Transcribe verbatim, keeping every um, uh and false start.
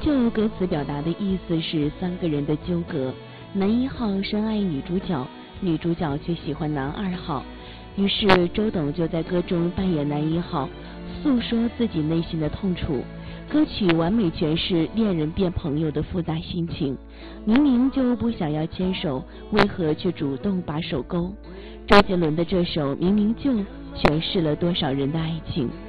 就歌词表达的意思是三个人的纠葛，男一号深爱女主角，女主角却喜欢男二号，于是周董就在歌中扮演男一号，诉说自己内心的痛楚。歌曲完美诠释恋人变朋友的复杂心情，明明就不想要牵手，为何却主动把手勾？周杰伦的这首明明就诠释了多少人的爱情。